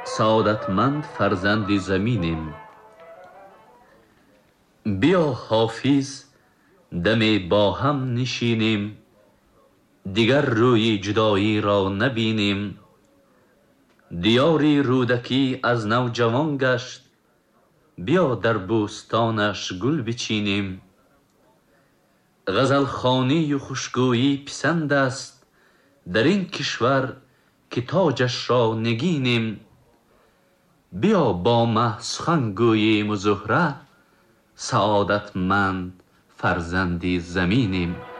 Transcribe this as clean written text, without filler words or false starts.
سعادتمند فرزند زمینیم. بیا حافظ دمی با هم نشینیم، دیگر روی جدایی را نبینیم. دیاری رودکی از نو جوان گشت، بیا در بوستانش گل بچینیم. غزل خوانی و خوشگویی پسند است، در این کشور که تاجش را نگینیم. بیا با مه سخن گوییم و زهره، سعادتمند فرزندی زمینیم.